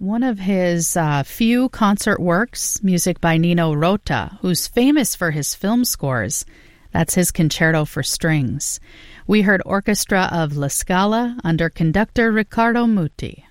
one of his few concert works, music by Nino Rota, who's famous for his film scores. That's his Concerto for Strings. We heard Orchestra of La Scala under conductor Riccardo Muti.